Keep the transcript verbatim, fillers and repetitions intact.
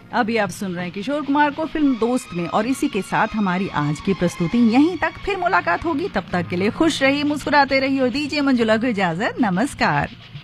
अभी आप सुन रहे हैं किशोर कुमार को फिल्म दोस्त में, और इसी के साथ हमारी आज की प्रस्तुति यहीं तक। फिर मुलाकात होगी, तब तक के लिए खुश रहिए, मुस्कुराते रहिए और दीजिए मंजुला को इजाजत। नमस्कार।